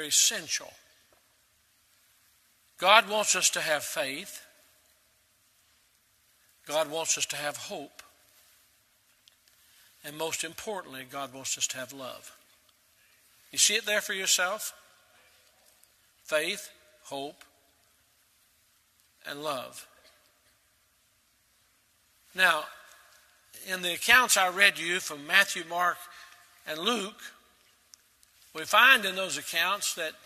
they're essential. God wants us to have faith. God wants us to have hope. And most importantly, God wants us to have love. You see it there for yourself? Faith, hope, and love. Now, in the accounts I read you from Matthew, Mark, and Luke, we find in those accounts that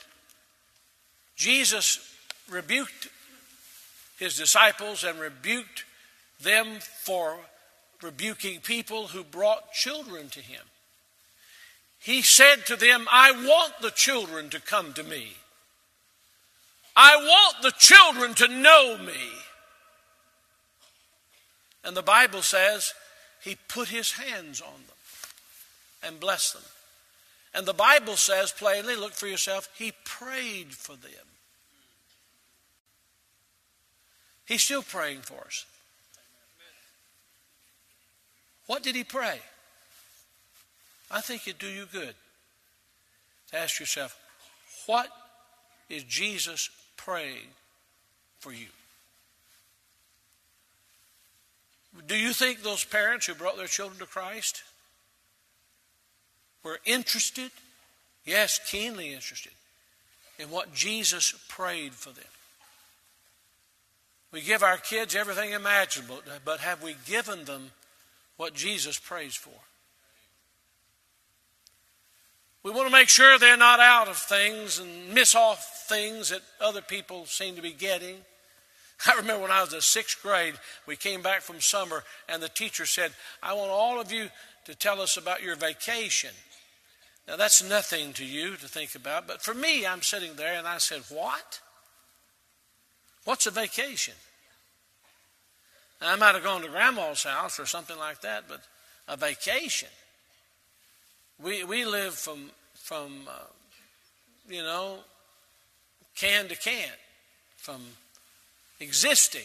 Jesus rebuked his disciples and rebuked them for rebuking people who brought children to him. He said to them, I want the children to come to me. I want the children to know me. And the Bible says he put his hands on them and blessed them. And the Bible says plainly, look for yourself, he prayed for them. He's still praying for us. What did he pray? I think it'd do you good to ask yourself, what is Jesus praying for you? Do you think those parents who brought their children to Christ were interested, yes, keenly interested, in what Jesus prayed for them? We give our kids everything imaginable, but have we given them what Jesus prays for? We want to make sure they're not out of things and miss off things that other people seem to be getting. I remember when I was in the 6th grade, we came back from summer and the teacher said, I want all of you to tell us about your vacation. Now that's nothing to you to think about, but for me, I'm sitting there and I said, what? What's a vacation? Now, I might have gone to Grandma's house or something like that, but a vacation. We live from can to can, from existing.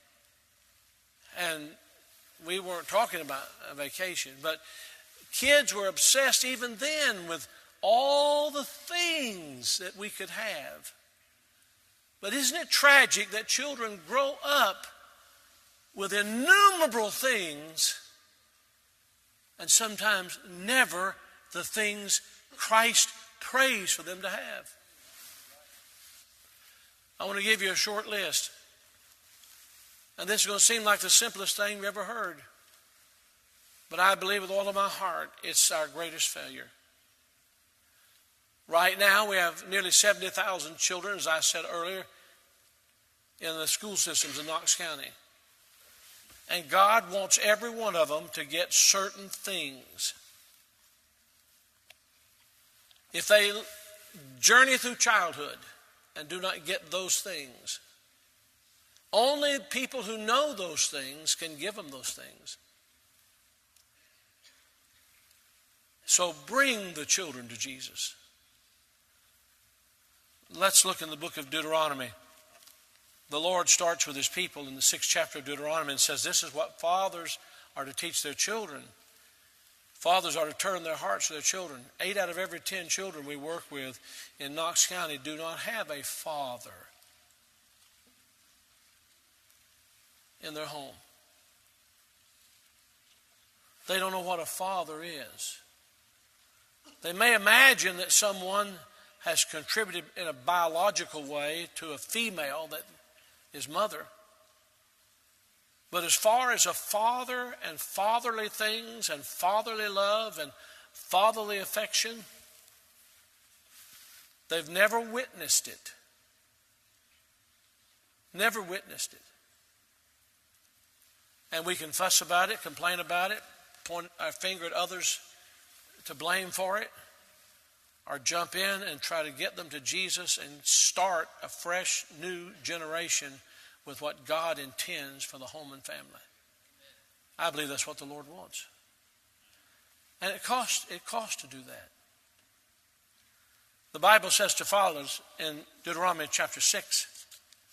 And we weren't talking about a vacation, but kids were obsessed even then with all the things that we could have. But isn't it tragic that children grow up with innumerable things and sometimes never the things Christ prays for them to have? I want to give you a short list. And this is going to seem like the simplest thing you've ever heard. But I believe with all of my heart, it's our greatest failure. Right now, we have nearly 70,000 children, as I said earlier, in the school systems in Knox County. And God wants every one of them to get certain things. If they journey through childhood and do not get those things, only people who know those things can give them those things. So bring the children to Jesus. Let's look in the book of Deuteronomy. The Lord starts with his people in the 6th chapter of Deuteronomy and says, this is what fathers are to teach their children. Fathers are to turn their hearts to their children. 8 out of every 10 children we work with in Knox County do not have a father in their home. They don't know what a father is. They may imagine that someone has contributed in a biological way to a female that is mother. But as far as a father and fatherly things and fatherly love and fatherly affection, they've never witnessed it. Never witnessed it. And we can fuss about it, complain about it, point our finger at others to blame for it, or jump in and try to get them to Jesus and start a fresh new generation with what God intends for the home and family. I believe that's what the Lord wants. And it costs to do that. The Bible says to fathers in Deuteronomy chapter 6,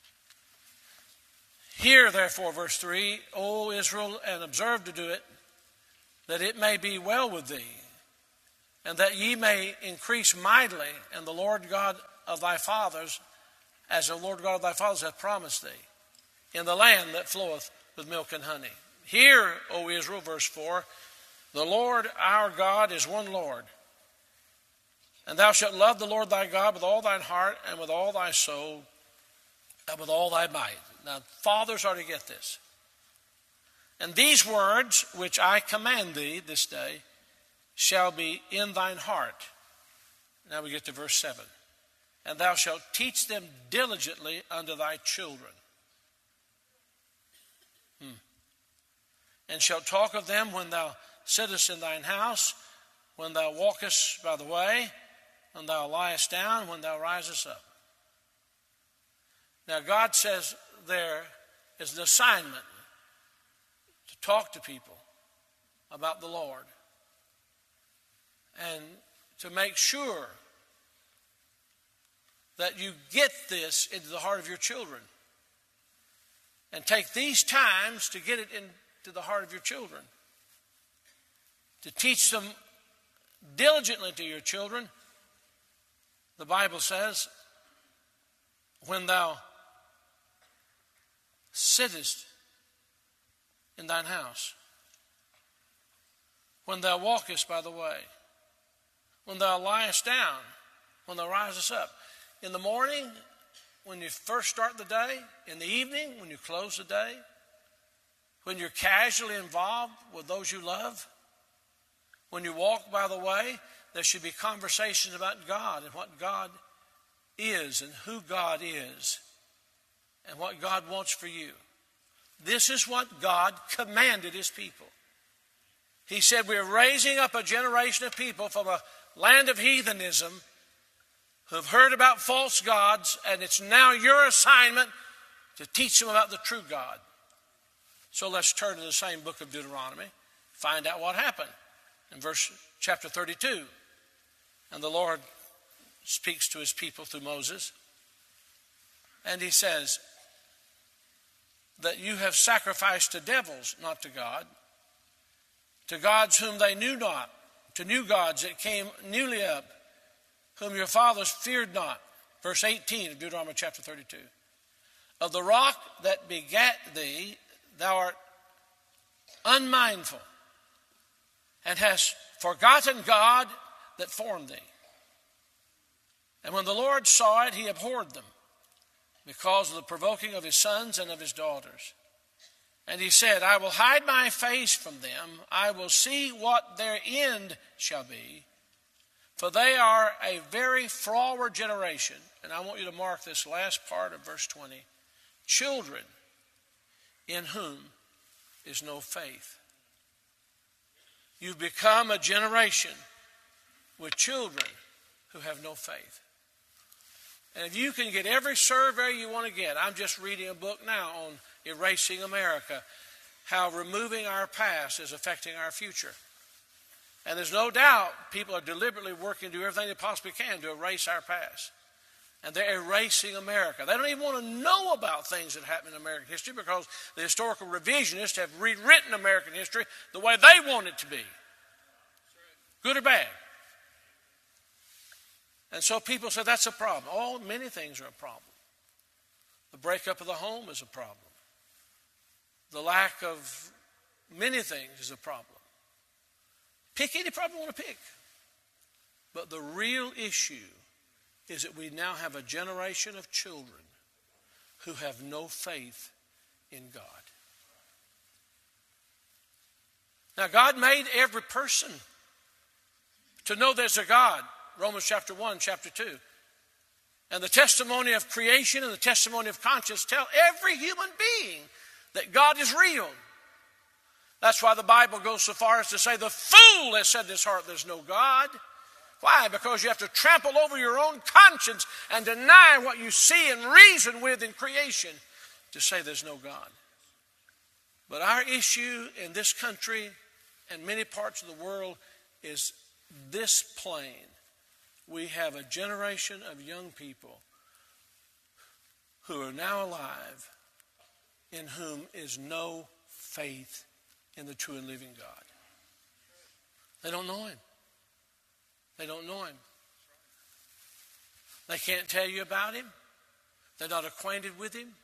hear therefore, verse 3, O Israel, and observe to do it, that it may be well with thee, and that ye may increase mightily in the Lord God of thy fathers, as the Lord God of thy fathers hath promised thee, in the land that floweth with milk and honey. Hear, O Israel, verse 4, the Lord our God is one Lord. And thou shalt love the Lord thy God with all thine heart, and with all thy soul, and with all thy might. Now, fathers are to get this. And these words which I command thee this day shall be in thine heart. Now we get to verse 7. And thou shalt teach them diligently unto thy children. And shalt talk of them when thou sittest in thine house, when thou walkest by the way, when thou liest down, when thou risest up. Now God says there is an assignment to talk to people about the Lord and to make sure that you get this into the heart of your children, and take these times to get it into the heart of your children, to teach them diligently to your children. The Bible says, when thou sittest in thine house, when thou walkest by the way, when thou liest down, when thou risest up. In the morning, when you first start the day, in the evening, when you close the day, when you're casually involved with those you love, when you walk by the way, there should be conversations about God and what God is and who God is and what God wants for you. This is what God commanded his people. He said, we're raising up a generation of people from a land of heathenism who have heard about false gods, and it's now your assignment to teach them about the true God. So let's turn to the same book of Deuteronomy, find out what happened. In chapter 32, and the Lord speaks to his people through Moses, and he says that you have sacrificed to devils, not to God, to gods whom they knew not, to new gods that came newly up, whom your fathers feared not. Verse 18 of Deuteronomy chapter 32. Of the rock that begat thee, thou art unmindful, and hast forgotten God that formed thee. And when the Lord saw it, he abhorred them, because of the provoking of his sons and of his daughters. And he said, I will hide my face from them. I will see what their end shall be. For they are a very froward generation. And I want you to mark this last part of verse 20. Children in whom is no faith. You've become a generation with children who have no faith. And if you can get every survey you want to get, I'm just reading a book now on Erasing America, how removing our past is affecting our future. And there's no doubt people are deliberately working to do everything they possibly can to erase our past. And they're erasing America. They don't even want to know about things that happened in American history because the historical revisionists have rewritten American history the way they want it to be. Good or bad. And so people say that's a problem. Oh, many things are a problem. The breakup of the home is a problem. The lack of many things is a problem. Pick any problem you want to pick. But the real issue is that we now have a generation of children who have no faith in God. Now, God made every person to know there's a God. Romans chapter 1, chapter 2. And the testimony of creation and the testimony of conscience tell every human being that God is real. That's why the Bible goes so far as to say the fool has said in his heart there's no God. Why? Because you have to trample over your own conscience and deny what you see and reason with in creation to say there's no God. But our issue in this country and many parts of the world is this plain. We have a generation of young people who are now alive in whom is no faith in the true and living God. They don't know him. They don't know him. They can't tell you about him. They're not acquainted with him.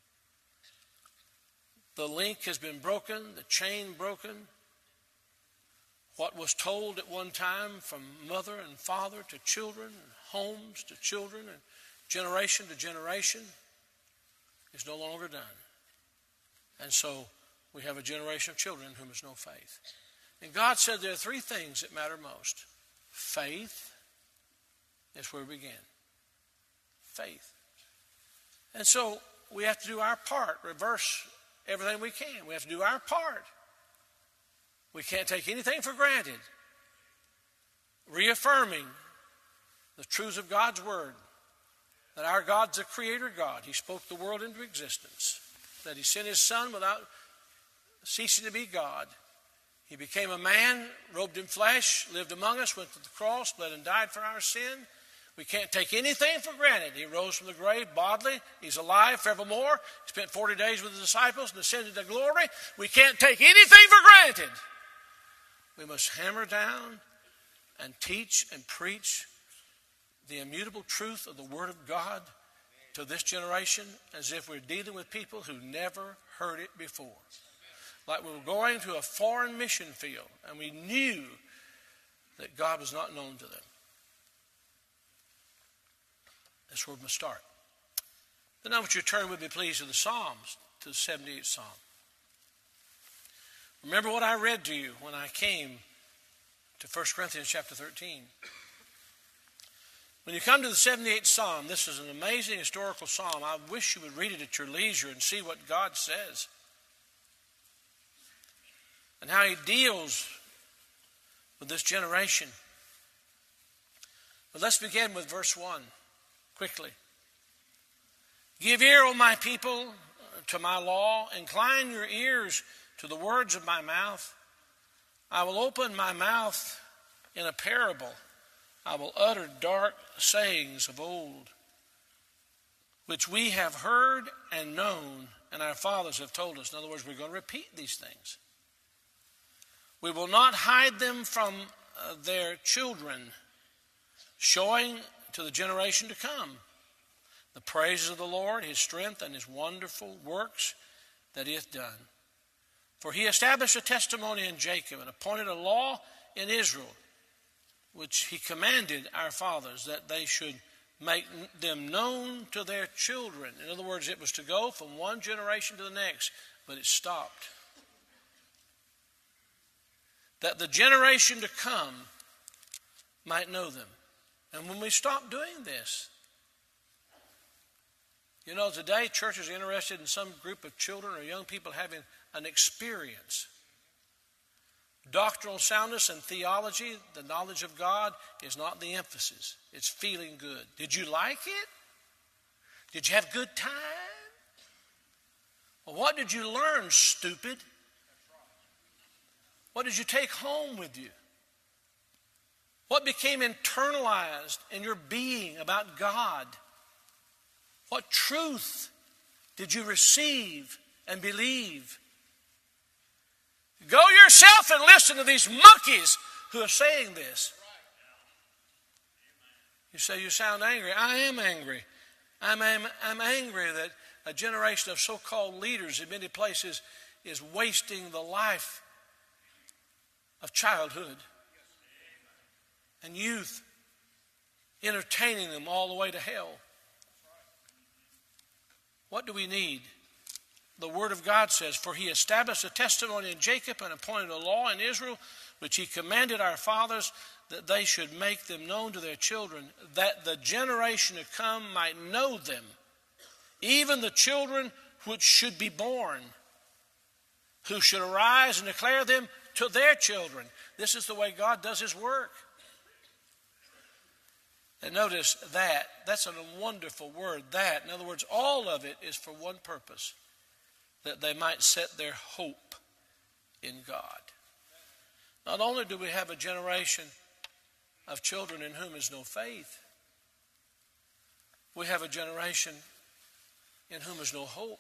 The link has been broken, the chain broken. What was told at one time from mother and father to children, and homes to children, and generation to generation is no longer done. And so we have a generation of children in whom is no faith. And God said there are three things that matter most. Faith is where we begin. Faith. And so we have to do our part, reverse everything we can. We have to do our part. We can't take anything for granted. Reaffirming the truths of God's word. That our God's a creator God. He spoke the world into existence. That he sent his son without ceasing to be God. He became a man, robed in flesh, lived among us, went to the cross, bled and died for our sin. We can't take anything for granted. He rose from the grave bodily. He's alive forevermore. He spent 40 days with the disciples and ascended to glory. We can't take anything for granted. We must hammer down and teach and preach the immutable truth of the Word of God to this generation as if we're dealing with people who never heard it before. Like we were going to a foreign mission field and we knew that God was not known to them. That's where we must start. Then I want you to turn with me, please, to the Psalms, to the 78th Psalm. Remember what I read to you when I came to 1 Corinthians chapter 13. When you come to the 78th Psalm, this is an amazing historical psalm. I wish you would read it at your leisure and see what God says. And how he deals with this generation. But let's begin with verse 1 quickly. Give ear, O my people, to my law. Incline your ears to the words of my mouth. I will open my mouth in a parable. I will utter dark sayings of old, which we have heard and known, and our fathers have told us. In other words, we're going to repeat these things. We will not hide them from their children, showing to the generation to come the praises of the Lord, his strength, and his wonderful works that he hath done. For he established a testimony in Jacob and appointed a law in Israel, which he commanded our fathers, that they should make them known to their children. In other words, it was to go from one generation to the next, but it stopped. That the generation to come might know them. And when we stop doing this, you know, today churches are interested in some group of children or young people having an experience. Doctrinal soundness and theology, the knowledge of God, is not the emphasis. It's feeling good. Did you like it? Did you have a good time? Well, what did you learn, stupid? What did you take home with you? What became internalized in your being about God? What truth did you receive and believe? Go yourself and listen to these monkeys who are saying this. You say you sound angry. I am angry. I'm angry that a generation of so-called leaders in many places is wasting the life of childhood and youth, entertaining them all the way to hell. What do we need? The Word of God says, for he established a testimony in Jacob and appointed a law in Israel, which he commanded our fathers, that they should make them known to their children, that the generation to come might know them, even the children which should be born, who should arise and declare them to their children. This is the way God does his work. And notice that. That's a wonderful word, that. In other words, all of it is for one purpose, that they might set their hope in God. Not only do we have a generation of children in whom is no faith, we have a generation in whom is no hope.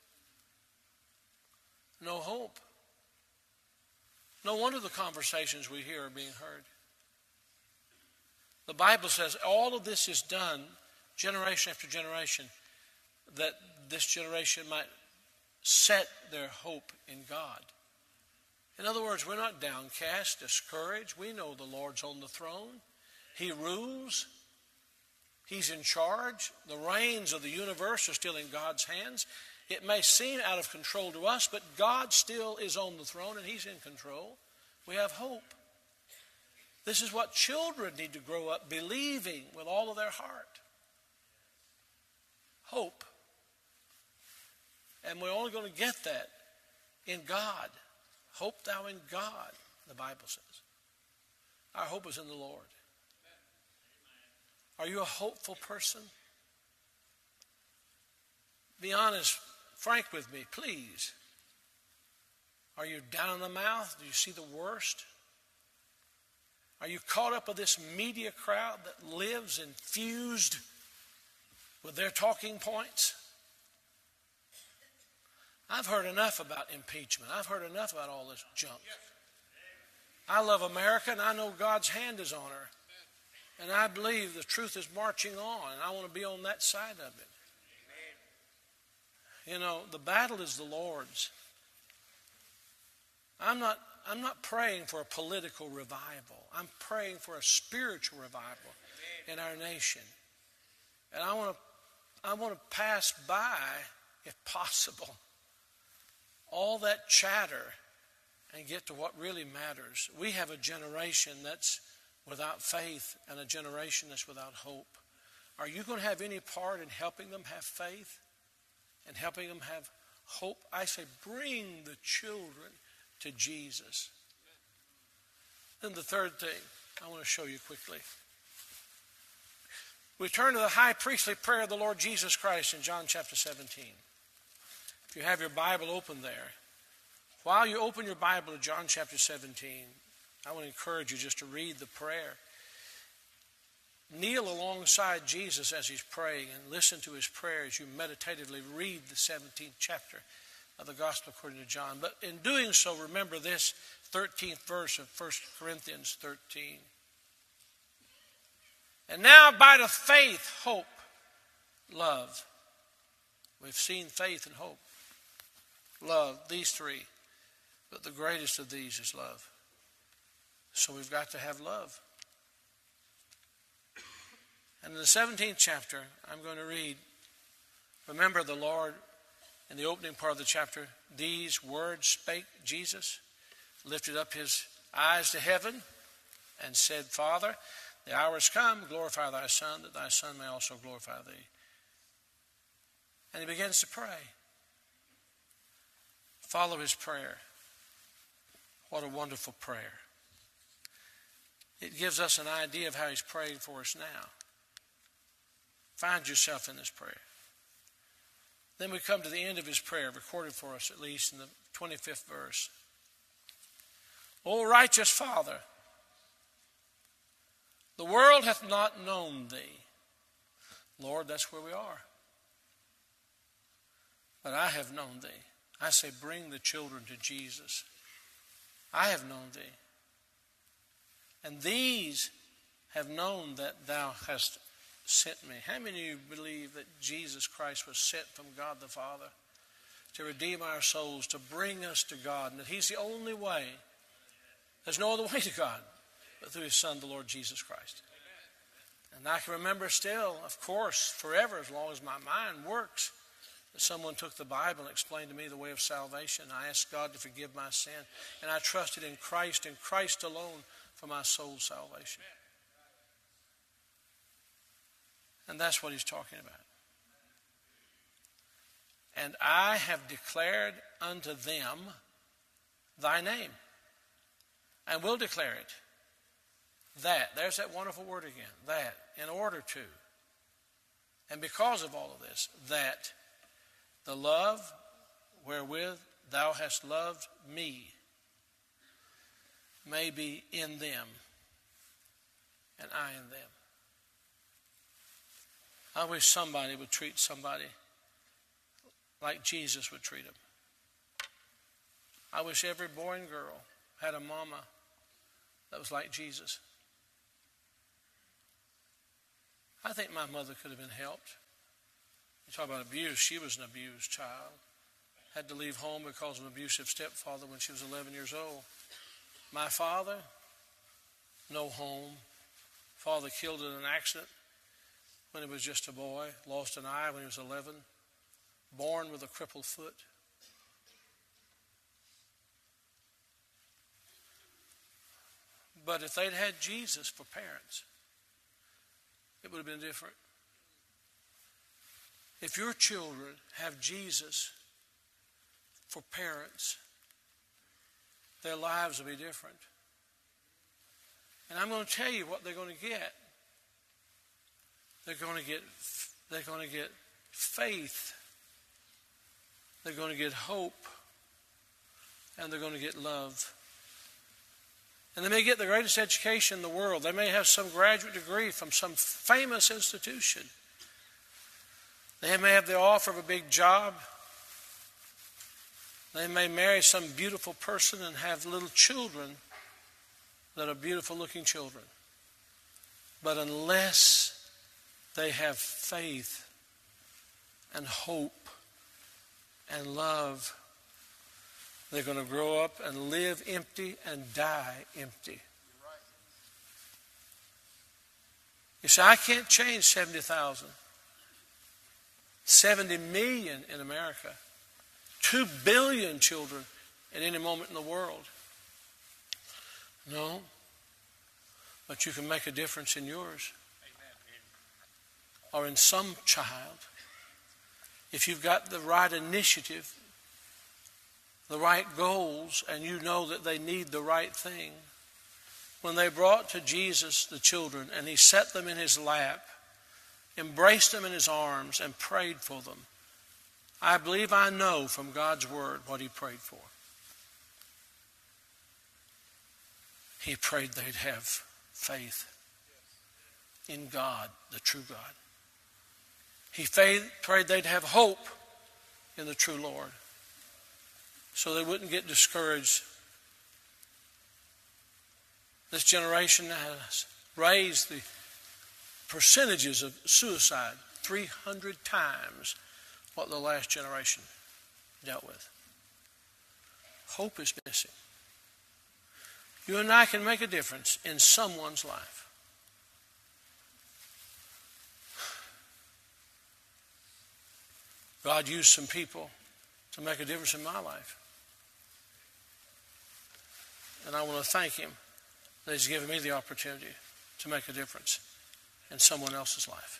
No hope. No wonder the conversations we hear are being heard. The Bible says all of this is done generation after generation, that this generation might set their hope in God. In other words, we're not downcast, discouraged. We know the Lord's on the throne. He rules. He's in charge. The reins of the universe are still in God's hands. It may seem out of control to us, but God still is on the throne and He's in control. We have hope. This is what children need to grow up believing with all of their heart. Hope. And we're only going to get that in God. Hope thou in God, the Bible says. Our hope is in the Lord. Are you a hopeful person? Be honest, frank with me, please. Are you down in the mouth? Do you see the worst? Are you caught up with this media crowd that lives infused with their talking points? I've heard enough about impeachment. I've heard enough about all this junk. I love America, and I know God's hand is on her. And I believe the truth is marching on, and I want to be on that side of it. You know, the battle is the Lord's. I'm not praying for a political revival. I'm praying for a spiritual revival in our nation. And I want to pass by, if possible, all that chatter and get to what really matters. We have a generation that's without faith and a generation that's without hope. Are you going to have any part in helping them have faith and helping them have hope? I say bring the children to Jesus. Then the third thing I want to show you quickly. We turn to the high priestly prayer of the Lord Jesus Christ in John chapter 17. If you have your Bible open there, while you open your Bible to John chapter 17, I want to encourage you just to read the prayer. Kneel alongside Jesus as He's praying and listen to His prayer as you meditatively read the 17th chapter of the Gospel according to John. But in doing so, remember this 13th verse of 1 Corinthians 13. And now by the faith, hope, love. We've seen faith and hope. Love, these three. But the greatest of these is love. So we've got to have love. And in the 17th chapter, I'm going to read, remember the Lord, in the opening part of the chapter, these words spake Jesus, lifted up His eyes to heaven, and said, Father, the hour is come, glorify thy Son, that thy Son may also glorify thee. And He begins to pray. Follow His prayer. What a wonderful prayer. It gives us an idea of how He's praying for us now. Find yourself in this prayer. Then we come to the end of His prayer, recorded for us at least in the 25th verse. O righteous Father, the world hath not known Thee. Lord, that's where we are. But I have known Thee. I say, bring the children to Jesus. I have known Thee. And these have known that Thou hast sent me. How many of you believe that Jesus Christ was sent from God the Father to redeem our souls, to bring us to God, and that He's the only way? There's no other way to God but through His Son, the Lord Jesus Christ. And I can remember still, of course, forever, as long as my mind works, that someone took the Bible and explained to me the way of salvation. I asked God to forgive my sin, and I trusted in Christ and Christ alone for my soul's salvation. And that's what He's talking about. And I have declared unto them Thy name, and will declare it. That, there's that wonderful word again, that, in order to, and because of all of this, that the love wherewith Thou hast loved me may be in them, and I in them. I wish somebody would treat somebody like Jesus would treat them. I wish every boy and girl had a mama that was like Jesus. I think my mother could have been helped. You talk about abuse. She was an abused child. Had to leave home because of an abusive stepfather when she was 11 years old. My father, no home. Father killed in an accident when he was just a boy. Lost an eye when he was 11. Born with a crippled foot. But if they'd had Jesus for parents, it would have been different. If your children have Jesus for parents, their lives will be different. And I'm going to tell you what they're going to get. They're going to get faith. They're going to get hope. And they're going to get love. And they may get the greatest education in the world. They may have some graduate degree from some famous institution. They may have the offer of a big job. They may marry some beautiful person and have little children that are beautiful looking children. But unless they have faith and hope and love, they're going to grow up and live empty and die empty. You say, I can't change 70,000. 70 million in America. 2 billion children at any moment in the world. No. But you can make a difference in yours. Or in some child. If you've got the right initiative, the right goals, and you know that they need the right thing. When they brought to Jesus the children and he set them in his lap, embraced them in his arms and prayed for them, I believe I know from God's word what he prayed for. He prayed they'd have faith in God, the true God. He prayed they'd have hope in the true Lord, so they wouldn't get discouraged. This generation has raised the percentages of suicide 300 times what the last generation dealt with. Hope is missing. You and I can make a difference in someone's life. God used some people to make a difference in my life. And I want to thank him that he's given me the opportunity to make a difference in someone else's life.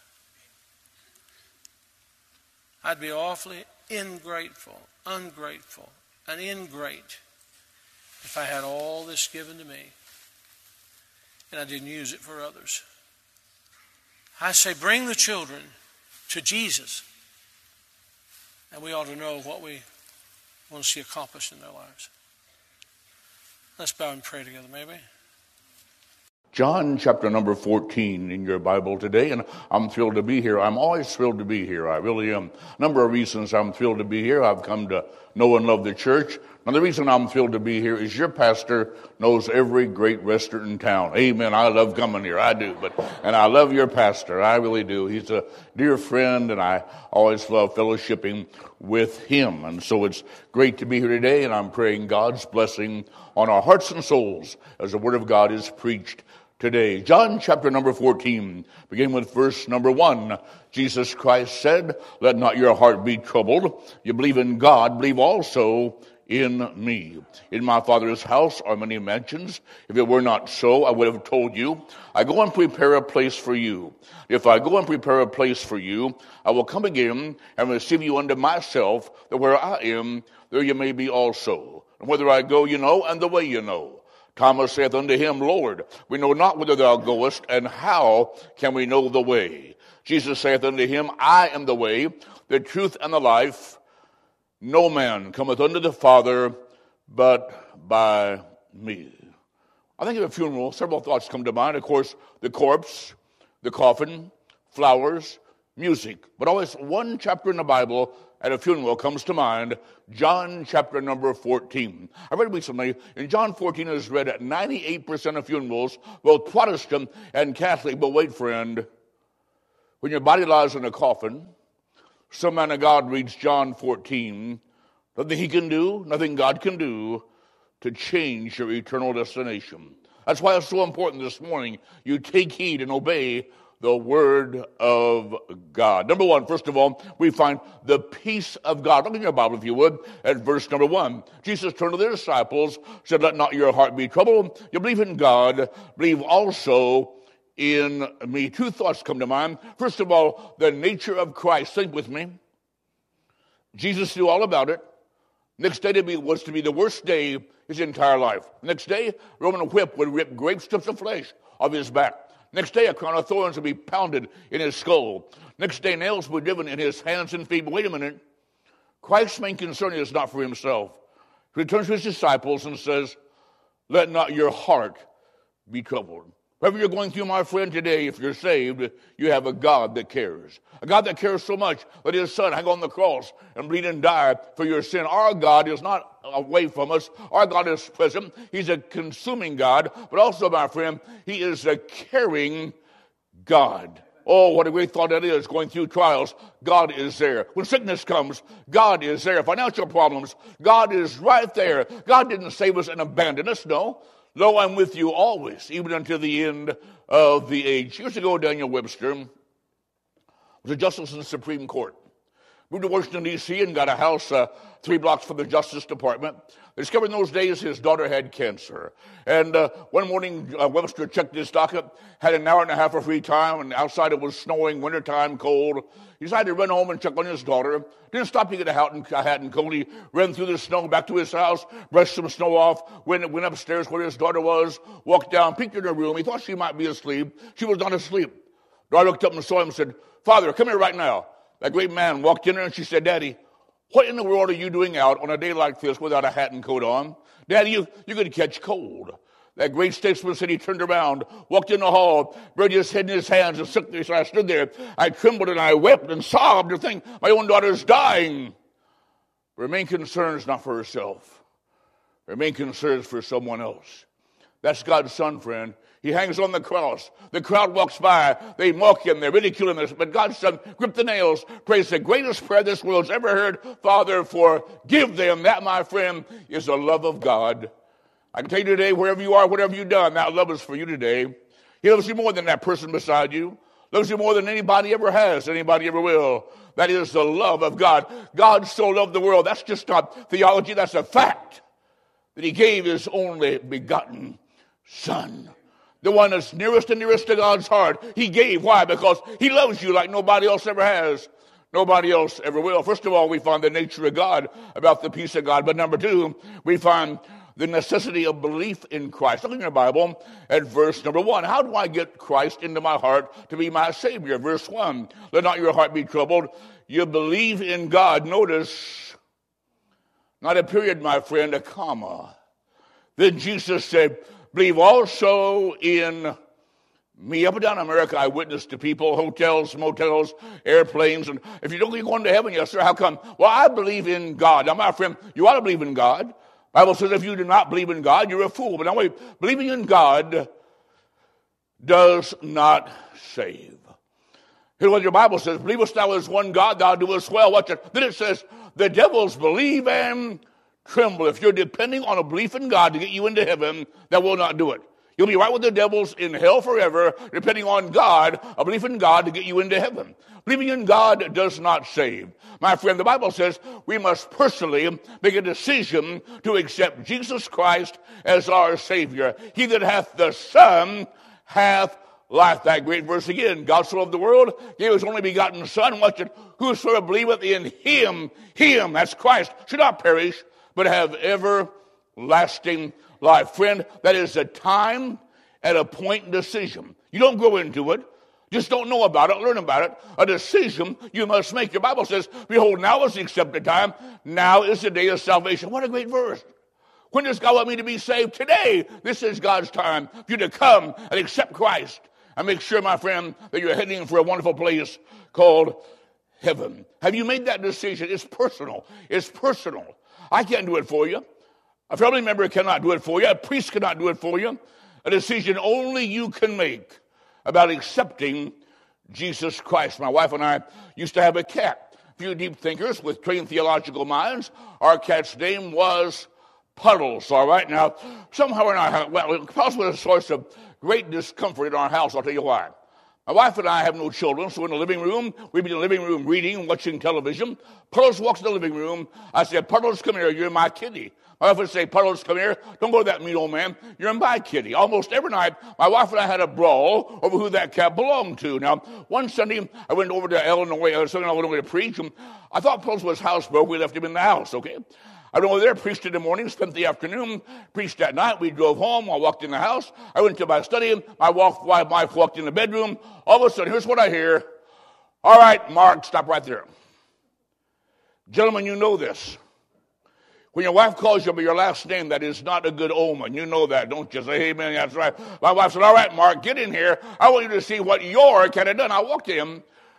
I'd be awfully ungrateful, and ingrate if I had all this given to me and I didn't use it for others. I say bring the children to Jesus, and we ought to know what we want to see accomplished in their lives. Let's bow and pray together, maybe. John chapter number 14 in your Bible today, and I'm thrilled to be here. I'm always thrilled to be here. I really am. A number of reasons I'm thrilled to be here. I've come to know and love the church. Another reason I'm thrilled to be here is your pastor knows every great restaurant in town. Amen. I love coming here. I do. And I love your pastor. I really do. He's a dear friend, and I always love fellowshipping with him. And so it's great to be here today, and I'm praying God's blessing on our hearts and souls as the Word of God is preached today. John chapter number 14, beginning with verse number 1. Jesus Christ said, "Let not your heart be troubled. You believe in God, believe also in me. In my Father's house are many mansions. If it were not so, I would have told you. I go and prepare a place for you. If I go and prepare a place for you, I will come again and receive you unto myself, that where I am, there you may be also. And whither I go, you know, and the way you know." Thomas saith unto him, "Lord, we know not whither thou goest, and how can we know the way?" Jesus saith unto him, "I am the way, the truth, and the life. No man cometh unto the Father but by me." I think of a funeral, several thoughts come to mind. Of course, the corpse, the coffin, flowers, music. But always one chapter in the Bible at a funeral comes to mind, John chapter number 14. I read recently, in John 14 is read at 98% of funerals, both Protestant and Catholic. But wait, friend, When your body lies in a coffin, some man of God reads John 14. Nothing he can do, nothing God can do to change your eternal destination. That's why it's so important this morning you take heed and obey the word of God. Number one, first of all, we find the peace of God. Look in your Bible, if you would, at verse number 1. Jesus turned to the disciples, said, let not your heart be troubled. You believe in God, believe also in me. Two thoughts come to mind. First of all, the nature of Christ. Think with me. Jesus knew all about it. Next day was to be the worst day his entire life. Next day, Roman whip would rip great strips of flesh off his back. Next day, a crown of thorns would be pounded in his skull. Next day, nails would be driven in his hands and feet. But wait a minute. Christ's main concern is not for himself. He returns to his disciples and says, let not your heart be troubled. Whatever you're going through, my friend, today, if you're saved, you have a God that cares. A God that cares so much that his son hang on the cross and bleed and die for your sin. Our God is not away from us. Our God is present. He's a consuming God. But also, my friend, he is a caring God. Oh, what a great thought that is, going through trials. God is there. When sickness comes, God is there. Financial problems, God is right there. God didn't save us and abandon us, no. Lo, I'm with you always, even until the end of the age. Years ago, Daniel Webster was a justice in the Supreme Court. Moved to Washington, D.C., and got a house 3 blocks from the Justice Department. They discovered in those days his daughter had cancer. And one morning, Webster checked his docket, had an hour and a half of free time, and outside it was snowing, wintertime, cold. He decided to run home and check on his daughter. Didn't stop to get a hat and coat. He ran through the snow back to his house, brushed some snow off, went upstairs where his daughter was, walked down, peeked in her room. He thought she might be asleep. She was not asleep. Daughter looked up and saw him and said, Father, come here right now. That great man walked in there and she said, Daddy, what in the world are you doing out on a day like this without a hat and coat on? Daddy, you could catch cold. That great statesman said he turned around, walked in the hall, buried his head in his hands and shook there. So I stood there. I trembled and I wept and sobbed to think my own daughter's dying. Her main concern is not for herself. Her main concern is for someone else. That's God's son, friend. He hangs on the cross. The crowd walks by. They mock him. They ridicule him. But God's son gripped the nails, prays the greatest prayer this world's ever heard. Father, forgive them. That, my friend, is the love of God. I can tell you today, wherever you are, whatever you've done, that love is for you today. He loves you more than that person beside you. Loves you more than anybody ever has, anybody ever will. That is the love of God. God so loved the world. That's just not theology. That's a fact. That he gave his only begotten son. The one that's nearest and nearest to God's heart. He gave. Why? Because he loves you like nobody else ever has. Nobody else ever will. First of all, we find the nature of God, about the peace of God. But number two, we find the necessity of belief in Christ. Look in your Bible at verse number 1. How do I get Christ into my heart to be my Savior? Verse 1. Let not your heart be troubled. You believe in God. Notice, not a period, my friend, a comma. Then Jesus said, believe also in me. Up and down America, I witnessed to people, hotels, motels, airplanes, and if you don't think you're going to heaven, yes, sir, how come? Well, I believe in God. Now, my friend, you ought to believe in God. The Bible says if you do not believe in God, you're a fool. But now, wait, believing in God does not save. Here's what your Bible says, believest thou is one God, thou doest well. Watch it. Then it says, the devils believe and tremble. If you're depending on a belief in God to get you into heaven, that will not do it. You'll be right with the devils in hell forever, depending on God, a belief in God to get you into heaven. Believing in God does not save. My friend, the Bible says we must personally make a decision to accept Jesus Christ as our Savior. He that hath the Son hath life. That great verse again. God so loved the world, gave his only begotten Son. Watch it. Whosoever believeth in him, that's Christ, should not perish, but have everlasting life. Friend, that is a time and a point decision. You don't go into it. Just don't know about it, learn about it. A decision you must make. Your Bible says, behold, now is the accepted time. Now is the day of salvation. What a great verse. When does God want me to be saved? Today. This is God's time for you to come and accept Christ. And make sure, my friend, that you're heading for a wonderful place called heaven. Have you made that decision? It's personal. It's personal. I can't do it for you. A family member cannot do it for you. A priest cannot do it for you. A decision only you can make about accepting Jesus Christ. My wife and I used to have a cat. A few deep thinkers with trained theological minds. Our cat's name was Puddles, all right? Now, somehow or not, Puddles was a source of great discomfort in our house. I'll tell you why. My wife and I have no children, so in the living room, we'd be in the living room reading and watching television. Puddles walks in the living room. I said, Puddles, come here. You're my kitty. My wife would say, Puddles, come here. Don't go to that mean old man. You're my kitty. Almost every night, my wife and I had a brawl over who that cat belonged to. Now, one Sunday, I went over to Illinois. I went over to preach. And I thought Puddles was housebroke. We left him in the house, okay? I went over there, preached in the morning, spent the afternoon, preached at night. We drove home. I walked in the house. I went to my study. My wife walked in the bedroom. All of a sudden, here's what I hear. All right, Mark, stop right there. Gentlemen, you know this. When your wife calls you by your last name, that is not a good omen. You know that, don't you? Say, amen, that's right. My wife said, all right, Mark, get in here. I want you to see what your cat had done. I walked in.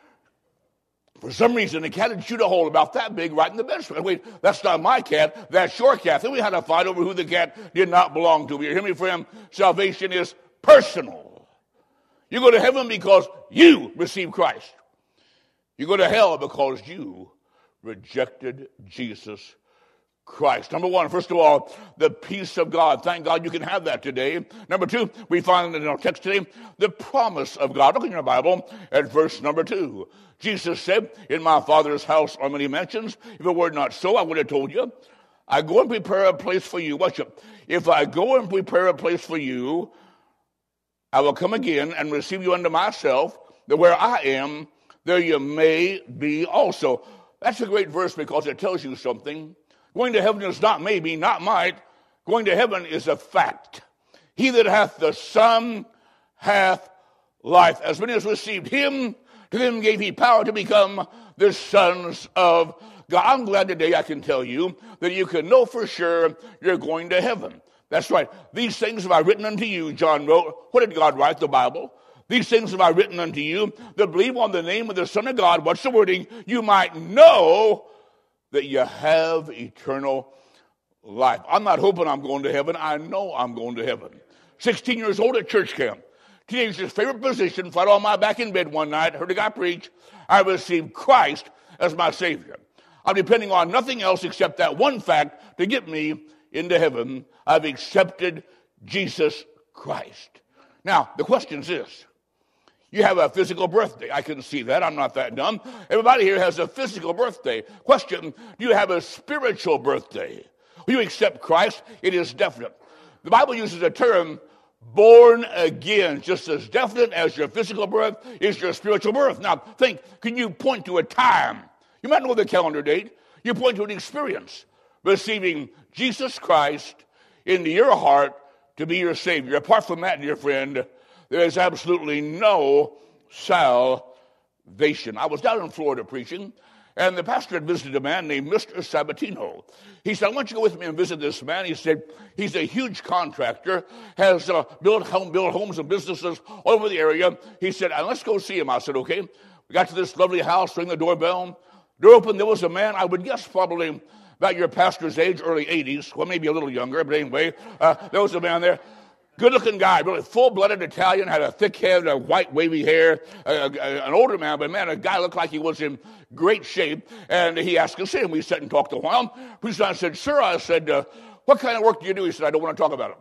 For some reason, the cat had chewed a hole about that big right in the bed. Wait, that's not my cat. That's your cat. Then we had a fight over who the cat did not belong to. You hear me, friend? Salvation is personal. You go to heaven because you received Christ. You go to hell because you rejected Jesus Christ. Number one, first of all, the peace of God. Thank God you can have that today. Number two, we find in our text today the promise of God. Look in your Bible at verse number 2. Jesus said, in my Father's house are many mansions. If it were not so, I would have told you. I go and prepare a place for you. Watch it. If I go and prepare a place for you, I will come again and receive you unto myself, that where I am, there you may be also. That's a great verse because it tells you something. Going to heaven is not maybe, not might. Going to heaven is a fact. He that hath the Son hath life. As many as received him, to them gave he power to become the sons of God. I'm glad today I can tell you that you can know for sure you're going to heaven. That's right. These things have I written unto you, John wrote. What did God write? The Bible. These things have I written unto you that believe on the name of the Son of God. What's the wording? You might know that you have eternal life. I'm not hoping I'm going to heaven. I know I'm going to heaven. 16 years old at church camp. Teenager's favorite position, flat on my back in bed one night, heard a guy preach. I received Christ as my Savior. I'm depending on nothing else except that one fact to get me into heaven. I've accepted Jesus Christ. Now, the question is this. You have a physical birthday. I can see that. I'm not that dumb. Everybody here has a physical birthday. Question, do you have a spiritual birthday? Will you accept Christ? It is definite. The Bible uses a term, born again, just as definite as your physical birth is your spiritual birth. Now, think, can you point to a time? You might know the calendar date. You point to an experience, receiving Jesus Christ into your heart to be your Savior. Apart from that, dear friend, there is absolutely no salvation. I was down in Florida preaching, and the pastor had visited a man named Mr. Sabatino. He said, I want you to go with me and visit this man. He said, he's a huge contractor, has built homes and businesses all over the area. He said, let's go see him. I said, okay. We got to this lovely house, rang the doorbell. Door opened, there was a man, I would guess probably about your pastor's age, early 80s. Well, maybe a little younger, but anyway, there was a man there. Good-looking guy, really full-blooded Italian, had a thick head, a white wavy hair, an older man, but man, a guy looked like he was in great shape. And he asked us in. We sat and talked a while. Pretty soon I said, sir, I said, what kind of work do you do? He said, I don't want to talk about it.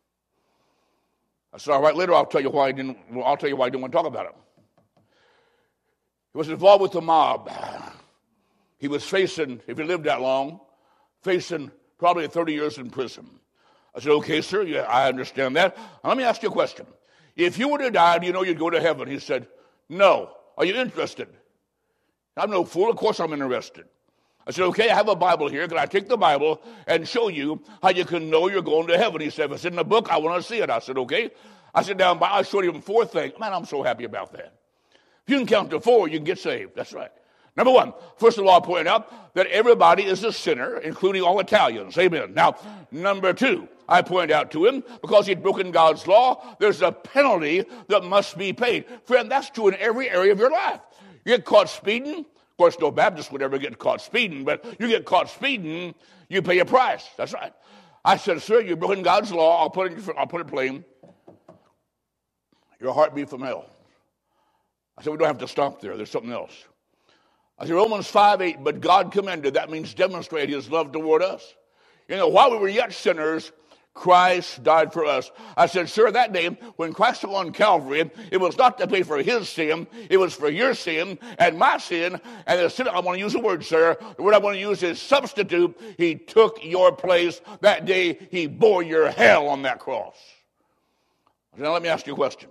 I said, all right, later I'll tell you why I didn't want to talk about it. He was involved with the mob. He was facing, if he lived that long, facing probably 30 years in prison. I said, okay, sir, yeah, I understand that. Now, let me ask you a question. If you were to die, do you know you'd go to heaven? He said, no. Are you interested? I'm no fool. Of course I'm interested. I said, okay, I have a Bible here. Can I take the Bible and show you how you can know you're going to heaven? He said, if it's in the book, I want to see it. I said, okay. I said, now, I showed him 4 things. Man, I'm so happy about that. If you can count to 4, you can get saved. That's right. Number 1, first of all, I pointed out that everybody is a sinner, including all Italians. Amen. Now, number 2, I pointed out to him, because he'd broken God's law, there's a penalty that must be paid. Friend, that's true in every area of your life. You get caught speeding. Of course, no Baptist would ever get caught speeding, but you get caught speeding, you pay a price. That's right. I said, sir, you've broken God's law. I'll put it plain. Your heart beat from hell. I said, we don't have to stop there. There's something else. I said, Romans 5:8, but God commended. That means demonstrate his love toward us. While we were yet sinners, Christ died for us. I said, sir, that day when Christ was on Calvary, it was not to pay for his sin. It was for your sin and my sin. And the sin, I want to use a word, sir. The word I want to use is substitute. He took your place. That day, he bore your hell on that cross. Now, let me ask you a question.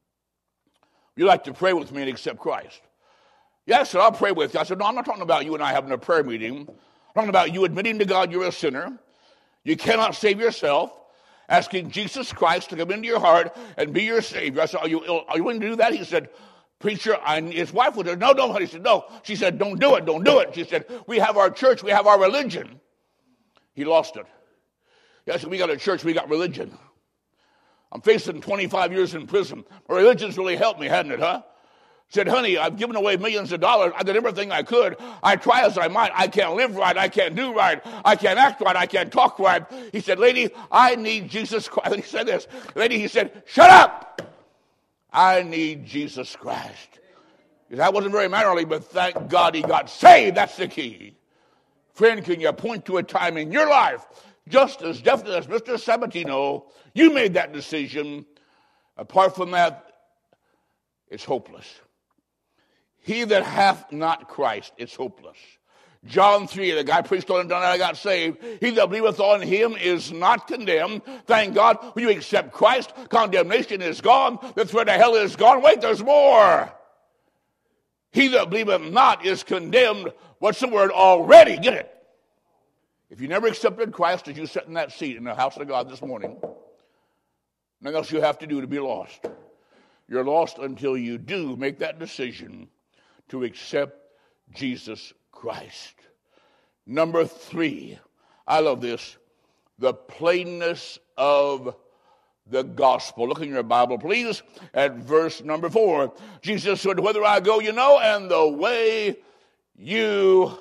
You like to pray with me and accept Christ? Yes, sir, I'll pray with you. I said, no, I'm not talking about you and I having a prayer meeting. I'm talking about you admitting to God you're a sinner. You cannot save yourself. Asking Jesus Christ to come into your heart and be your Savior. I said, are you willing to do that? He said, preacher, his wife would say, no, don't. He said, no. She said, don't do it. She said, we have our church, we have our religion. He lost it. Yes, we got a church, we got religion. I'm facing 25 years in prison. My religion's really helped me, hadn't it, huh? Said, honey, I've given away millions of dollars. I did everything I could. I try as I might. I can't live right. I can't do right. I can't act right. I can't talk right. He said, lady, I need Jesus Christ. He said this. Lady, he said, shut up. I need Jesus Christ. He said, I wasn't very mannerly, but thank God he got saved. That's the key. Friend, can you point to a time in your life, just as definitely as Mr. Sabatino, you made that decision? Apart from that, it's hopeless. He that hath not Christ, it's hopeless. John 3, the guy preached on it, and I got saved. He that believeth on him is not condemned. Thank God, when you accept Christ, condemnation is gone. The threat of hell is gone. Wait, there's more. He that believeth not is condemned. What's the word? Already. Get it. If you never accepted Christ as you sit in that seat in the house of God this morning, nothing else you have to do to be lost. You're lost until you do make that decision to accept Jesus Christ. Number 3, I love this, the plainness of the gospel. Look in your Bible, please, at verse number 4. Jesus said, whither I go, you know, and the way you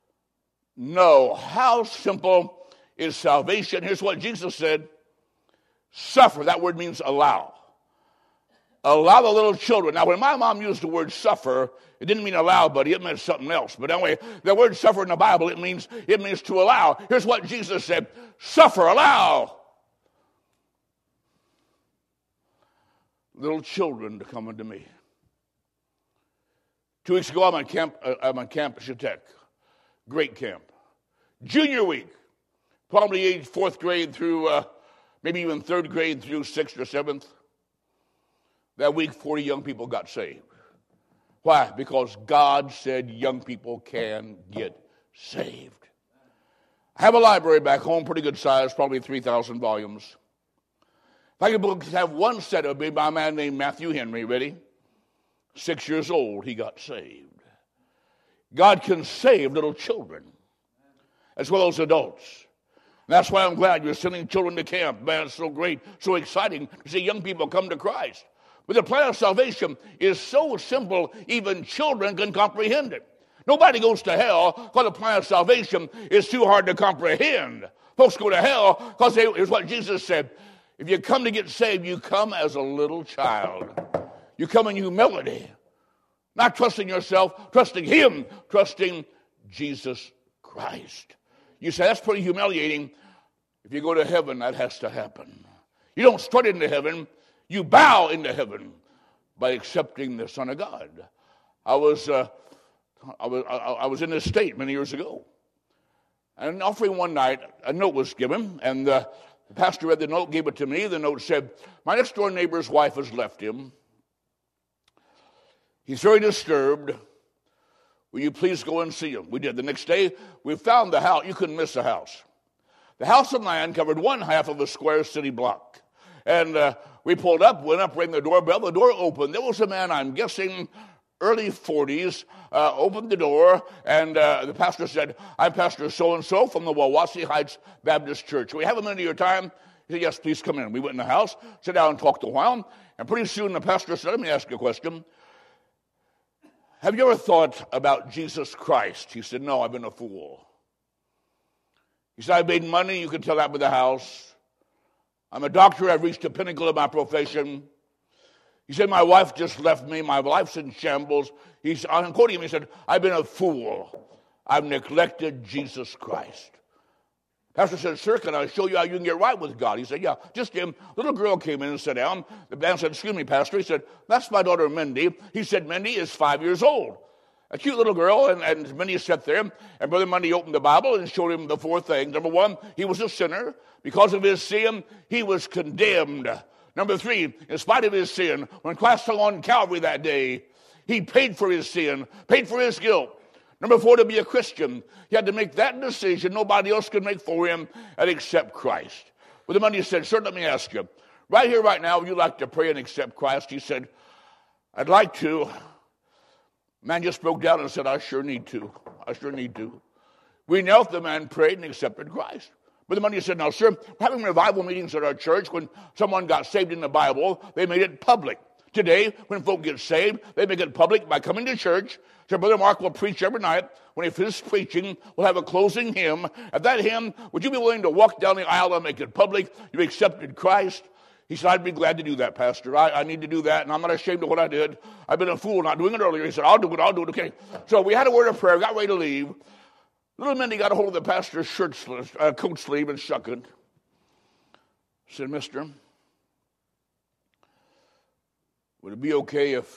know. How simple is salvation? Here's what Jesus said. Suffer. That word means allow. Allow the little children. Now, when my mom used the word suffer, it didn't mean allow, buddy. It meant something else. But anyway, the word suffer in the Bible, it means to allow. Here's what Jesus said. Suffer, allow little children to come unto me. 2 weeks ago, I'm on camp Chautauqua. Great camp. Junior week. Probably age 4th grade through maybe even 3rd grade through 6th or 7th. That week, 40 young people got saved. Why? Because God said young people can get saved. I have a library back home, pretty good size, probably 3,000 volumes. If I could have one set, it would be by a man named Matthew Henry. Ready? 6 years old, he got saved. God can save little children as well as adults. And that's why I'm glad you're sending children to camp. Man, it's so great, so exciting to see young people come to Christ. But the plan of salvation is so simple, even children can comprehend it. Nobody goes to hell because the plan of salvation is too hard to comprehend. Folks go to hell because here's what Jesus said. If you come to get saved, you come as a little child. You come in humility. Not trusting yourself, trusting him, trusting Jesus Christ. You say, that's pretty humiliating. If you go to heaven, that has to happen. You don't strut into heaven. You bow into heaven by accepting the Son of God. I was in this state many years ago. And offering one night, a note was given, and the pastor read the note, gave it to me. The note said, my next door neighbor's wife has left him. He's very disturbed. Will you please go and see him? We did. The next day, we found the house. You couldn't miss the house. The house and land covered 1/2 of a square city block. And we pulled up, went up, rang the doorbell. The door opened. There was a man, I'm guessing, early 40s, opened the door, and the pastor said, I'm Pastor so-and-so from the Wawasee Heights Baptist Church. Can we have a minute of your time? He said, yes, please come in. We went in the house, sat down and talked a while, and pretty soon the pastor said, let me ask you a question. Have you ever thought about Jesus Christ? He said, no, I've been a fool. He said, I made money. You can tell that with the house. I'm a doctor. I've reached the pinnacle of my profession. He said, my wife just left me. My life's in shambles. I'm quoting him. He said, I've been a fool. I've neglected Jesus Christ. Pastor said, sir, can I show you how you can get right with God? He said, yeah, just him. Little girl came in and sat down. The man said, excuse me, Pastor. He said, that's my daughter, Mindy. He said, Mindy is 5 years old. A cute little girl, and Mindy sat there, and Brother Mindy opened the Bible and showed him the four things. Number one, he was a sinner. Because of his sin, he was condemned. Number three, in spite of his sin, when Christ hung on Calvary that day, he paid for his sin, paid for his guilt. Number four, to be a Christian, he had to make that decision nobody else could make for him and accept Christ. Brother Mindy said, sir, let me ask you, right here, right now, would you like to pray and accept Christ? He said, I'd like to. Man just broke down and said, I sure need to. I sure need to. We knelt, the man prayed and accepted Christ. Brother Mindy said, now, sir, we're having revival meetings at our church. When someone got saved in the Bible, they made it public. Today, when folk get saved, they make it public by coming to church. So Brother Mark will preach every night. When he finishes preaching, we'll have a closing hymn. At that hymn, would you be willing to walk down the aisle and make it public? You accepted Christ. He said, I'd be glad to do that, Pastor. I need to do that, and I'm not ashamed of what I did. I've been a fool not doing it earlier. He said, I'll do it. Okay. So we had a word of prayer, got ready to leave. Little Mindy got a hold of the pastor's coat sleeve and shook it. Said, mister, would it be okay if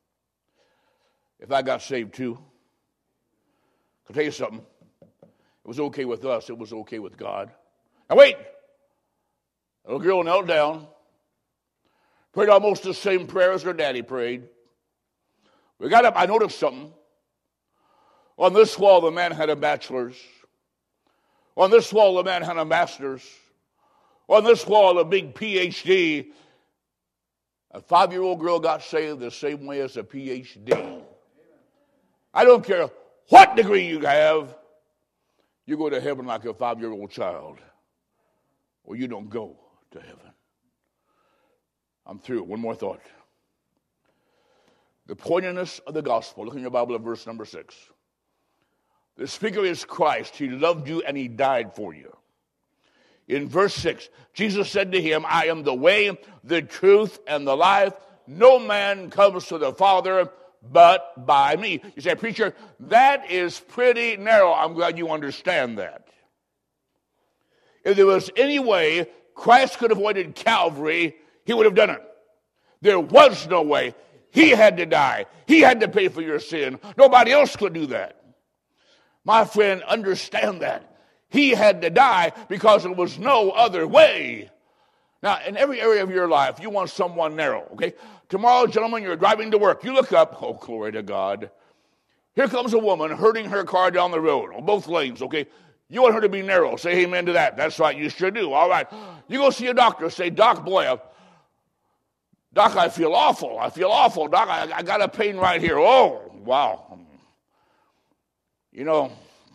I got saved too? I'll tell you something. It was okay with us. It was okay with God. Now wait. The little girl knelt down, prayed almost the same prayer as her daddy prayed. We got up. I noticed something. On this wall, the man had a bachelor's. On this wall, the man had a master's. On this wall, a big PhD. A 5-year-old girl got saved the same way as a PhD. I don't care what degree you have, you go to heaven like a 5-year-old child, or you don't go to heaven. I'm through. One more thought. The pointedness of the gospel. Look in your Bible at verse number 6. The speaker is Christ. He loved you and he died for you. In verse 6, Jesus said to him, I am the way, the truth, and the life. No man comes to the Father but by me. You say, preacher, that is pretty narrow. I'm glad you understand that. If there was any way Christ could have avoided Calvary, he would have done it. There was no way. He had to die. He had to pay for your sin. Nobody else could do that. My friend, understand that. He had to die because there was no other way. Now, in every area of your life, you want someone narrow, okay? Tomorrow, gentlemen, you're driving to work. You look up, oh, glory to God. Here comes a woman herding her car down the road on both lanes, okay? You want her to be narrow. Say amen to that. That's right, you sure do. All right. You go see a doctor. Say, Doc, boy, Doc, I feel awful. I feel awful. Doc, I got a pain right here. Oh, wow. You know,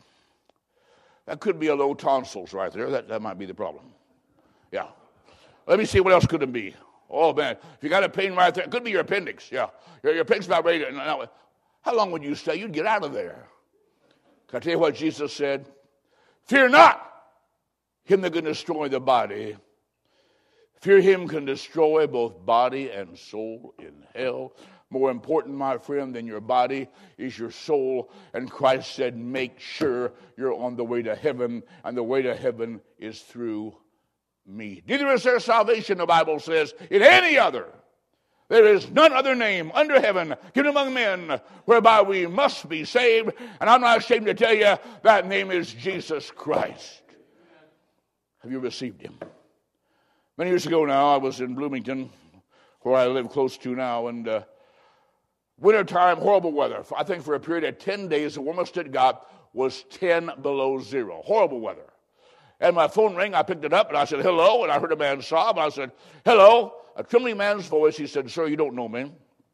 that could be a low tonsils right there. That might be the problem. Yeah. Let me see what else could it be. Oh, man. If you got a pain right there, it could be your appendix. Yeah. Your appendix about ready to... Now, how long would you stay? You'd get out of there. Can I tell you what Jesus said? Fear not him that can destroy the body. Fear him can destroy both body and soul in hell. More important, my friend, than your body is your soul. And Christ said, make sure you're on the way to heaven. And the way to heaven is through me. Neither is there salvation, the Bible says, in any other. There is none other name under heaven given among men whereby we must be saved. And I'm not ashamed to tell you that name is Jesus Christ. Have you received him? Many years ago now, I was in Bloomington, where I live close to now, and wintertime, horrible weather. I think for a period of 10 days, the warmest it got was 10 below zero. Horrible weather. And my phone rang, I picked it up, and I said, hello, and I heard a man sob, and I said, hello. A trembling man's voice, he said, sir, you don't know me.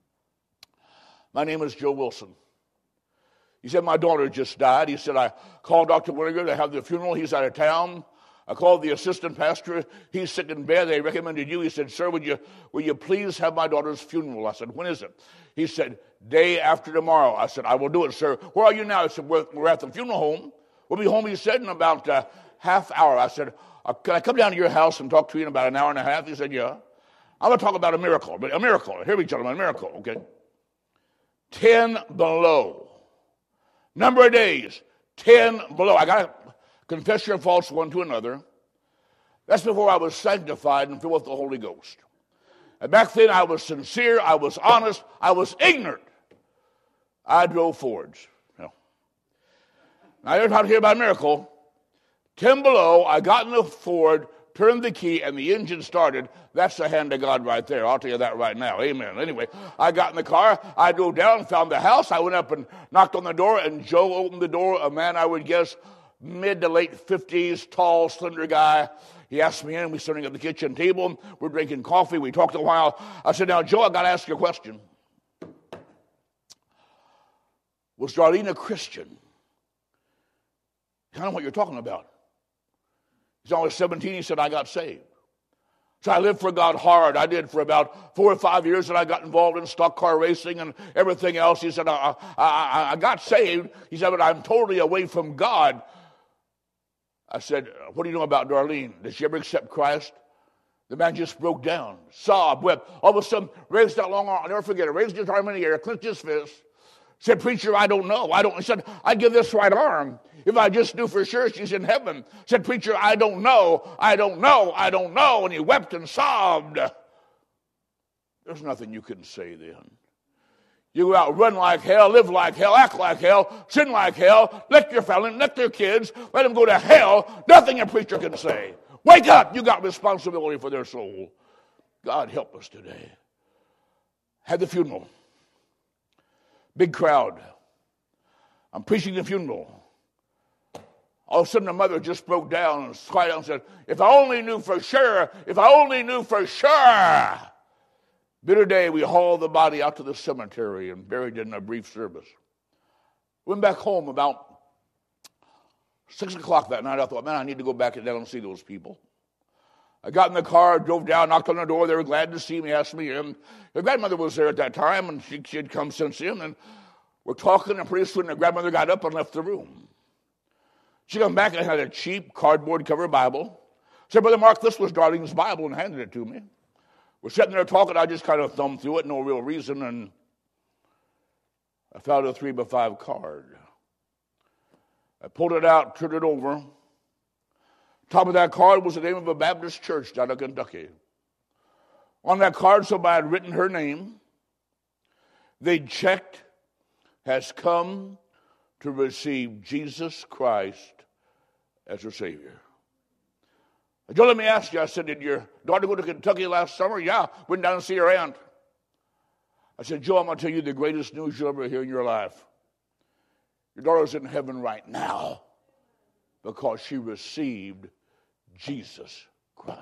My name is Joe Wilson. He said, my daughter just died. He said, I called Dr. Winnegar to have the funeral. He's out of town. I called the assistant pastor. He's sick in bed. They recommended you. He said, sir, will you please have my daughter's funeral? I said, when is it? He said, day after tomorrow. I said, I will do it, sir. Where are you now? He said, we're at the funeral home. We'll be home, he said, in about a half hour. I said, can I come down to your house and talk to you in about an hour and a half? He said, yeah. I'm going to talk about a miracle. But a miracle. Hear me, gentlemen, a miracle, okay? 10 below. Number of days, 10 below. I got to confess your faults one to another. That's before I was sanctified and filled with the Holy Ghost. And back then I was sincere, I was honest, I was ignorant. I drove Fords. No. Now you're talking here about a miracle. 10 below, I got in the Ford, turned the key, and the engine started. That's the hand of God right there. I'll tell you that right now. Amen. Anyway, I got in the car. I drove down, found the house. I went up and knocked on the door, and Joe opened the door. A man, I would guess, mid to late 50s, tall, slender guy. He asked me in. We're sitting at the kitchen table. We're drinking coffee. We talked a while. I said, now, Joe, I got to ask you a question. Was Darlene a Christian? I don't know what you're talking about. He's only 17. He said, I got saved. So I lived for God hard. I did for about 4 or 5 years, and I got involved in stock car racing and everything else. He said, I got saved. He said, but I'm totally away from God. I said, what do you know about Darlene? Did she ever accept Christ? The man just broke down, sobbed, wept. All of a sudden, raised that long arm. I'll never forget it. Raised his arm in the air, clenched his fist. Said, preacher, I don't know. He said, I'd give this right arm if I just knew for sure she's in heaven. Said, preacher, I don't know. And he wept and sobbed. There's nothing you can say then. You go out, run like hell, live like hell, act like hell, sin like hell, lick your family, lick their kids, let them go to hell. Nothing a preacher can say. Wake up. You got responsibility for their soul. God help us today. Had the funeral. Big crowd. I'm preaching the funeral. All of a sudden, the mother just broke down and cried out and said, if I only knew for sure, if I only knew for sure. Bitter day, we hauled the body out to the cemetery and buried it in a brief service. Went back home about 6 o'clock that night. I thought, man, I need to go back down and see those people. I got in the car, drove down, knocked on the door. They were glad to see me, asked me in. Her grandmother was there at that time, and she had come since then. And we're talking, and pretty soon the grandmother got up and left the room. She came back and had a cheap cardboard cover Bible. Said, Brother Mark, this was Darlene's Bible, and handed it to me. We're sitting there talking. I just kind of thumbed through it, no real reason, and I found a 3x5 card. I pulled it out, turned it over. Top of that card was the name of a Baptist church down in Kentucky. On that card, somebody had written her name. They checked, has come to receive Jesus Christ as her Savior. Joe, let me ask you, I said, did your daughter go to Kentucky last summer? Yeah, went down to see her aunt. I said, Joe, I'm going to tell you the greatest news you'll ever hear in your life. Your daughter's in heaven right now because she received Jesus Christ.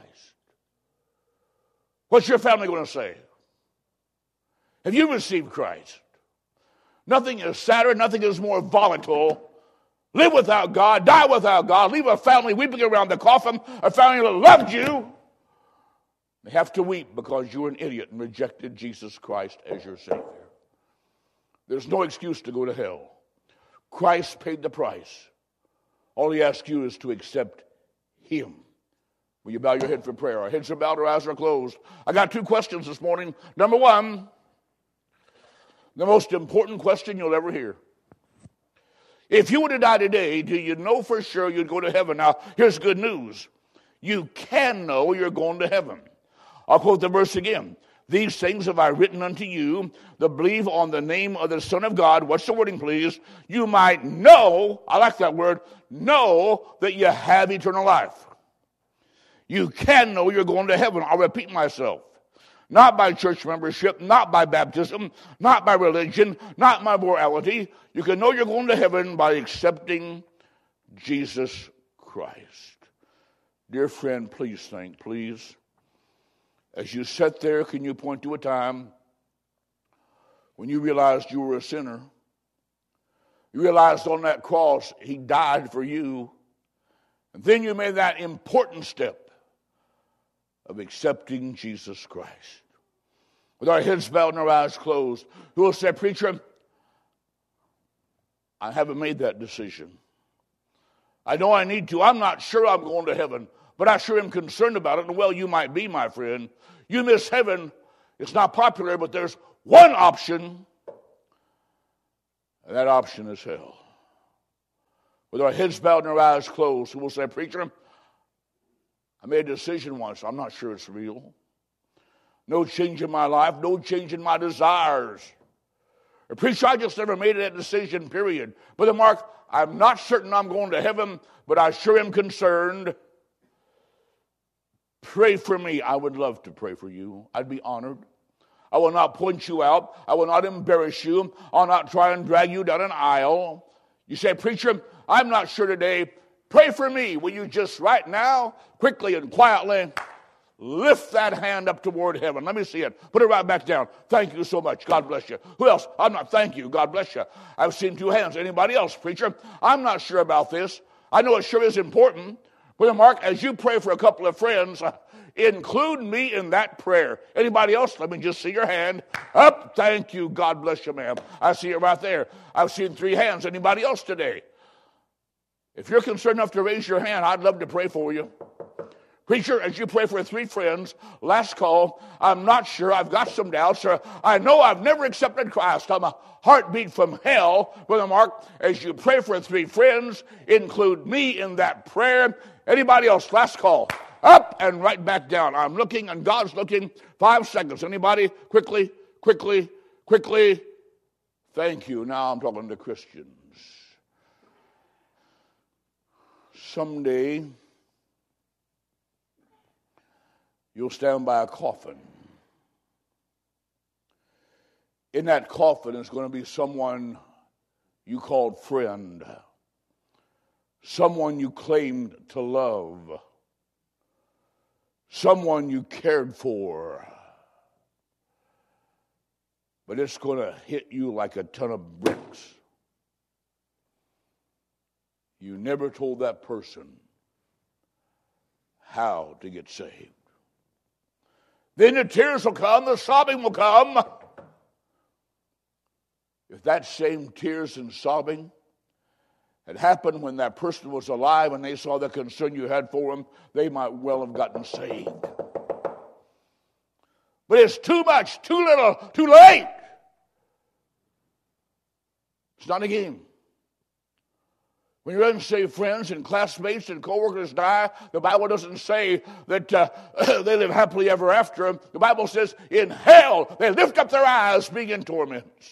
What's your family going to say? Have you received Christ? Nothing is sadder, nothing is more volatile. Live without God, die without God, leave a family weeping around the coffin, a family that loved you. They have to weep because you're an idiot and rejected Jesus Christ as your Savior. There's no excuse to go to hell. Christ paid the price. All he asks you is to accept him. Will you bow your head for prayer? Our heads are bowed, our eyes are closed. I got 2 questions this morning. Number 1, the most important question you'll ever hear. If you were to die today, do you know for sure you'd go to heaven? Now, here's good news. You can know you're going to heaven. I'll quote the verse again. These things have I written unto you, that believe on the name of the Son of God. What's the wording, please? You might know, I like that word, know that you have eternal life. You can know you're going to heaven. I'll repeat myself. Not by church membership, not by baptism, not by religion, not by morality. You can know you're going to heaven by accepting Jesus Christ. Dear friend, please think, please. As you sat there, can you point to a time when you realized you were a sinner? You realized on that cross he died for you. And then you made that important step of accepting Jesus Christ. With our heads bowed and our eyes closed, who will say, preacher, I haven't made that decision. I know I need to. I'm not sure I'm going to heaven, but I sure am concerned about it. And well, you might be, my friend. You miss heaven. It's not popular, but there's one option, and that option is hell. With our heads bowed and our eyes closed, we will say, preacher, I made a decision once. I'm not sure it's real. No change in my life, no change in my desires. Or, preacher, I just never made that decision, period. Brother Mark, I'm not certain I'm going to heaven, but I sure am concerned. Pray for me. I would love to pray for you. I'd be honored. I will not point you out. I will not embarrass you. I'll not try and drag you down an aisle. You say, preacher, I'm not sure today. Pray for me. Will you just right now, quickly and quietly, lift that hand up toward heaven? Let me see it. Put it right back down. Thank you so much. God bless you. Who else? I'm not. Thank you. God bless you. I've seen 2 hands. Anybody else, preacher? I'm not sure about this. I know it sure is important. Brother Mark, as you pray for a couple of friends, include me in that prayer. Anybody else? Let me just see your hand. Up. Thank you. God bless you, ma'am. I see it right there. I've seen 3 hands. Anybody else today? If you're concerned enough to raise your hand, I'd love to pray for you. Preacher, as you pray for 3 friends, last call, I'm not sure, I've got some doubts, or I know I've never accepted Christ. I'm a heartbeat from hell. Brother Mark, as you pray for 3 friends, include me in that prayer. Anybody else? Last call. Up and right back down. I'm looking and God's looking. 5 seconds. Anybody? Quickly, quickly, quickly. Thank you. Now I'm talking to Christians. Someday, you'll stand by a coffin. In that coffin is going to be someone you called friend, someone you claimed to love, someone you cared for. But it's going to hit you like a ton of bricks. You never told that person how to get saved. Then the tears will come, the sobbing will come. If that same tears and sobbing had happened when that person was alive and they saw the concern you had for them, they might well have gotten saved. But it's too much, too little, too late. It's not a game. When your unsaved friends and classmates and co-workers die, the Bible doesn't say that they live happily ever after. The Bible says in hell they lift up their eyes being in torments.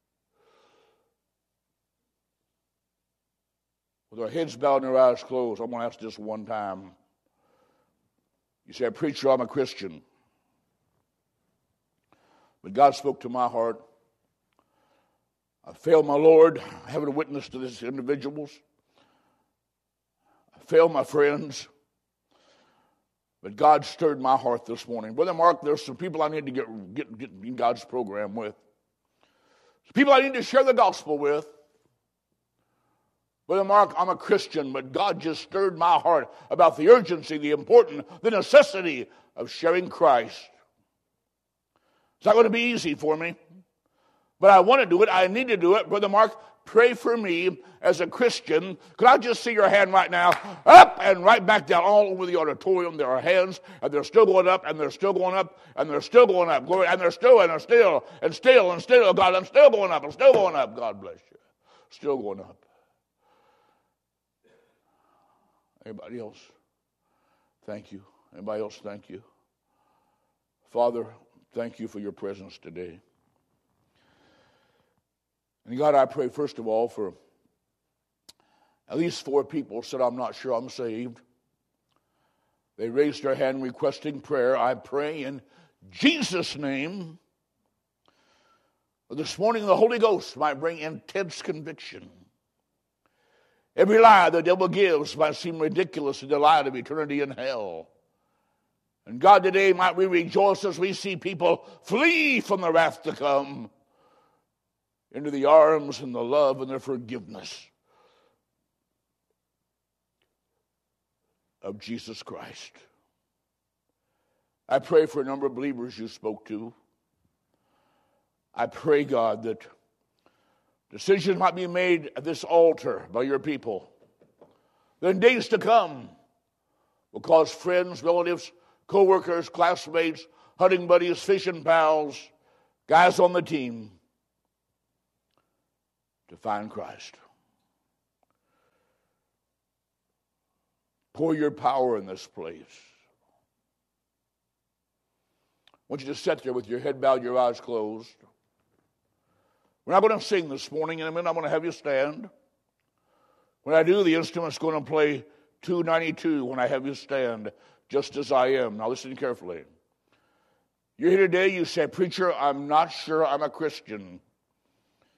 With our heads bowed and our eyes closed, I'm going to ask this one time. You say, preacher, I'm a Christian. But God spoke to my heart. I failed my Lord. I haven't witnessed to these individuals. I failed my friends. But God stirred my heart this morning. Brother Mark, there's some people I need to get in God's program with. Some people I need to share the gospel with. Brother Mark, I'm a Christian, but God just stirred my heart about the urgency, the importance, the necessity of sharing Christ. It's not going to be easy for me, but I want to do it. I need to do it. Brother Mark, pray for me as a Christian. Could I just see your hand right now? Up and right back down all over the auditorium. There are hands, and they're still going up, and they're still going up, and they're still going up. Glory, and they're still, God, I'm still going up. I'm still going up. God bless you. Still going up. Anybody else? Thank you. Anybody else? Thank you. Father, thank you for your presence today. And God, I pray first of all for at least 4 people said, I'm not sure I'm saved. They raised their hand requesting prayer. I pray in Jesus' name that this morning the Holy Ghost might bring intense conviction. Every lie the devil gives might seem ridiculous in the light of eternity in hell. And God, today might we rejoice as we see people flee from the wrath to come into the arms and the love and the forgiveness of Jesus Christ. I pray for a number of believers you spoke to. I pray, God, that decisions might be made at this altar by your people. That in days to come will cause friends, relatives, co-workers, classmates, hunting buddies, fishing pals, guys on the team, to find Christ. Pour your power in this place. I want you to sit there with your head bowed, your eyes closed. We're not going to sing this morning. In a minute, I'm going to have you stand. When I do, the instrument's going to play 292 when I have you stand, just as I am. Now listen carefully. You're here today, you say, preacher, I'm not sure I'm a Christian.